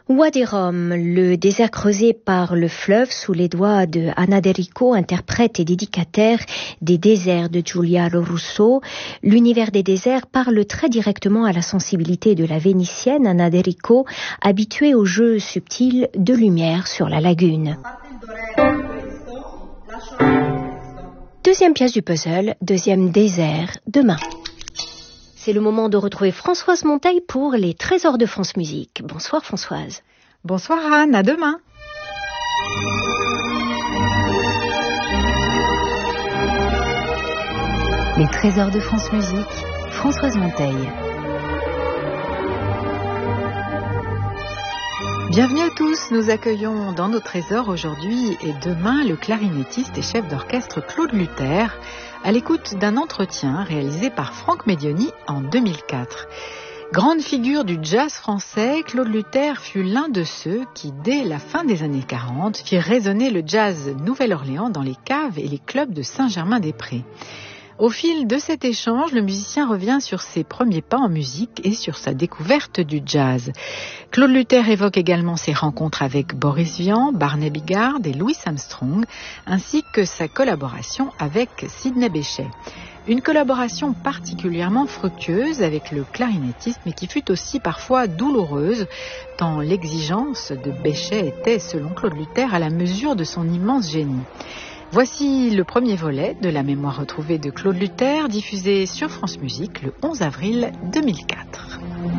Wadi Rum, le désert creusé par le fleuve sous les doigts de Ana de Rico, interprète et dédicataire des déserts de Giuliano Russo. L'univers des déserts parle très directement à la sensibilité de la Vénitienne Ana de Rico, habituée au jeu subtil de lumière sur la lagune. Deuxième pièce du puzzle, deuxième désert, demain. C'est le moment de retrouver Françoise Monteil pour les Trésors de France Musique. Bonsoir Françoise. Bonsoir Anne, à demain. Les Trésors de France Musique, Françoise Monteil. Bienvenue à tous, nous accueillons dans nos trésors aujourd'hui et demain le clarinettiste et chef d'orchestre Claude Luther, à l'écoute d'un entretien réalisé par Franck Medioni en 2004. Grande figure du jazz français, Claude Luther fut l'un de ceux qui, dès la fin des années 40, firent résonner le jazz Nouvelle-Orléans dans les caves et les clubs de Saint-Germain-des-Prés. Au fil de cet échange, le musicien revient sur ses premiers pas en musique et sur sa découverte du jazz. Claude Luther évoque également ses rencontres avec Boris Vian, Barney Bigard et Louis Armstrong, ainsi que sa collaboration avec Sidney Bechet. Une collaboration particulièrement fructueuse avec le clarinettiste, mais qui fut aussi parfois douloureuse, tant l'exigence de Bechet était, selon Claude Luther, à la mesure de son immense génie. Voici le premier volet de la mémoire retrouvée de Claude Luther, diffusé sur France Musique le 11 avril 2004.